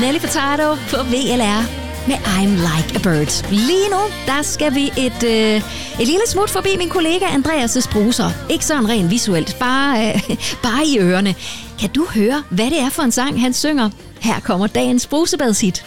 Nelly Furtado på VLR med I'm Like a Bird. Lige nu, der skal vi et lille smut forbi min kollega Andreas' bruser. Ikke sådan rent visuelt, bare i ørerne. Kan du høre, hvad det er for en sang, han synger? Her kommer dagens brusebadshit.